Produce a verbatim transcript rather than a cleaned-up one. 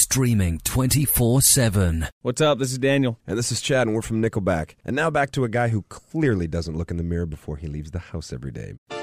streaming twenty-four seven. What's up? This is Daniel. And this is Chad, and we're from Nickelback. And now back to a guy who clearly doesn't look in the mirror before he leaves the house every day.